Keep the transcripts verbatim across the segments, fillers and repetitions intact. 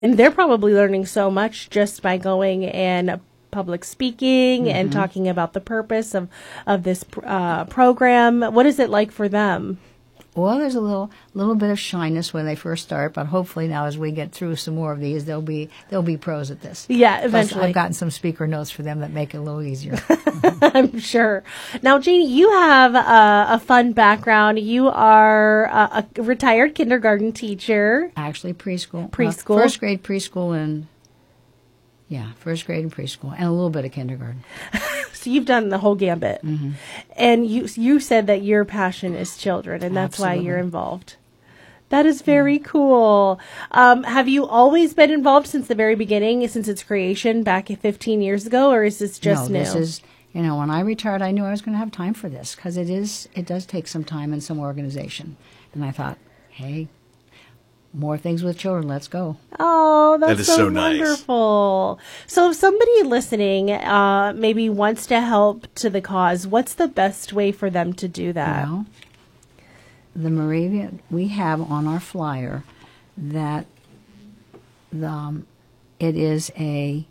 And they're probably learning so much just by going and public speaking mm-hmm. and talking about the purpose of, of this uh, program. What is it like for them? Well, there's a little little bit of shyness when they first start, but hopefully now as we get through some more of these, they'll be they'll be pros at this. Yeah, eventually. Plus, I've gotten some speaker notes for them that make it a little easier. I'm sure. Now, Janie, you have uh, a fun background. You are a, a retired kindergarten teacher. Actually, preschool. Preschool. Uh, first grade preschool and, yeah, first grade and preschool, and a little bit of kindergarten. So you've done the whole gambit. Mm-hmm. And you you said that your passion is children, and that's Absolutely. why you're involved. That is very yeah. cool. Um, have you always been involved since the very beginning, since its creation back fifteen years ago, or is this just no, new? This is, you know, when I retired, I knew I was going to have time for this because it is, it does take some time and some organization. And I thought, hey, more things with children. Let's go. Oh, that's that is so, so nice. Wonderful. So if somebody listening uh, maybe wants to help to the cause, what's the best way for them to do that? Well, the Moravian, we have on our flyer that the, um, it is a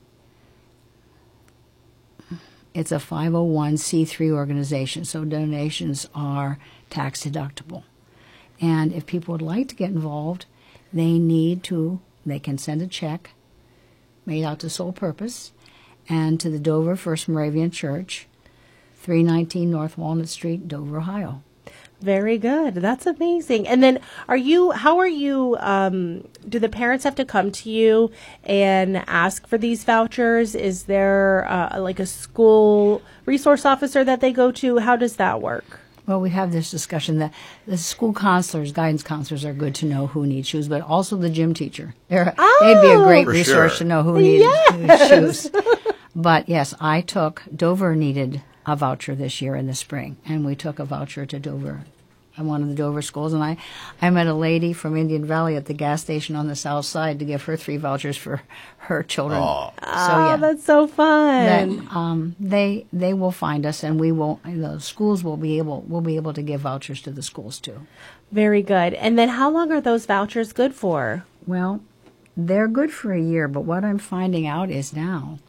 it's a five oh one c three organization, so donations are tax deductible. And if people would like to get involved, they need to, they can send a check made out to Soul Purpose and to the Dover First Moravian Church, three nineteen North Walnut Street, Dover, Ohio. Very good. That's amazing. And then are you, how are you, um, do the parents have to come to you and ask for these vouchers? Is there uh, like a school resource officer that they go to? How does that work? Well, we have this discussion that the school counselors, guidance counselors are good to know who needs shoes, but also the gym teacher. They're, oh, they'd be a great for resource sure. to know who needed yes. shoes. But yes, I took, Dover needed a voucher this year in the spring, and we took a voucher to Dover, at one of the Dover schools, and I, I met a lady from Indian Valley at the gas station on the south side to give her three vouchers for her children. Aww. So yeah, oh, that's so fun. then, um, they they will find us, and we will. The schools will be able will be able to give vouchers to the schools too. Very good. And then how long are those vouchers good for? Well, they're good for a year, but what I'm finding out is now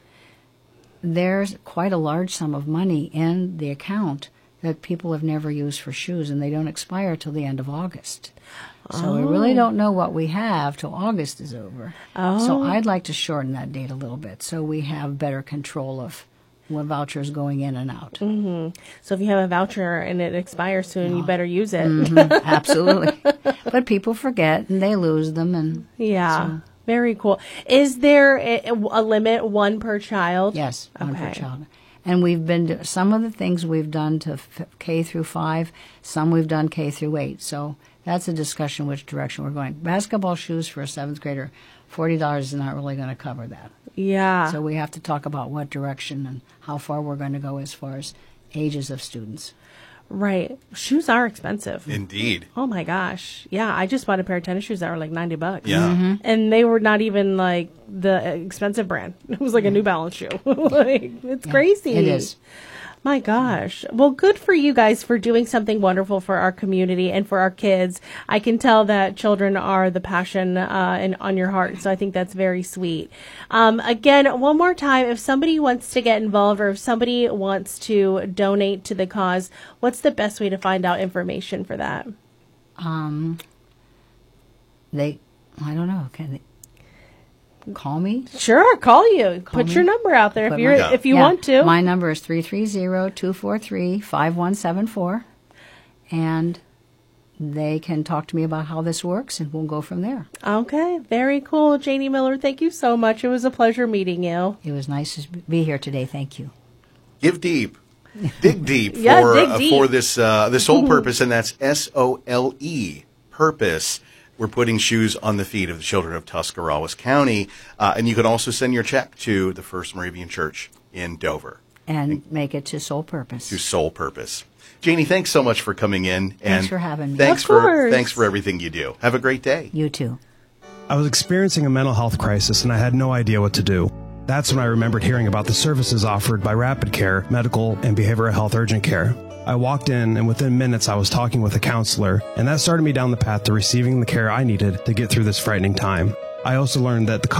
there's quite a large sum of money in the account that people have never used for shoes, and they don't expire till the end of August. So oh. we really don't know what we have till August is over. Oh. So I'd like to shorten that date a little bit so we have better control of what vouchers going in and out. Mm-hmm. So if you have a voucher and it expires soon, oh. you better use it. Mm-hmm. Absolutely. But people forget, and they lose them. And yeah. so. Very cool. Is there a, a limit, one per child? Yes, one okay. per child. And we've been to, some of the things we've done to f- K through five, some we've done K through eight. So that's a discussion which direction we're going. Basketball shoes for a seventh grader, forty dollars is not really going to cover that. Yeah. So we have to talk about what direction and how far we're going to go as far as ages of students. Right. Shoes are expensive. Indeed. Oh my gosh. Yeah, I just bought a pair of tennis shoes that were like ninety bucks. Yeah. Mm-hmm. And they were not even like the expensive brand. It was like a New Balance shoe. Like, it's Yeah, crazy. it is. My gosh. Well, good for you guys for doing something wonderful for our community and for our kids. I can tell that children are the passion uh, and on your heart, so I think that's very sweet. Um, again, one more time, if somebody wants to get involved or if somebody wants to donate to the cause, what's the best way to find out information for that? Um, they, I don't know, can they call me? Sure, call you. Call Put me. your number out there Put if you're my- if you Yeah, want to. My number is three three zero, two four three, five one seven four, and they can talk to me about how this works, and we'll go from there. Okay, very cool. Janie Miller, thank you so much. It was a pleasure meeting you. It was nice to be here today. Thank you. Give deep. Dig deep Yeah, for dig uh, deep. for this uh, the Soul Purpose, and that's S O L E, Purpose. We're putting shoes on the feet of the children of Tuscarawas County. Uh, and you can also send your check to the First Moravian Church in Dover. And make it to Soul Purpose. To Soul Purpose. Janie, thanks so much for coming in. Thanks and for having me. Thanks Of for course. thanks for everything you do. Have a great day. You too. I was experiencing a mental health crisis and I had no idea what to do. That's when I remembered hearing about the services offered by Rapid Care, Medical, and Behavioral Health Urgent Care. I walked in, and within minutes I was talking with a counselor, and that started me down the path to receiving the care I needed to get through this frightening time. I also learned that the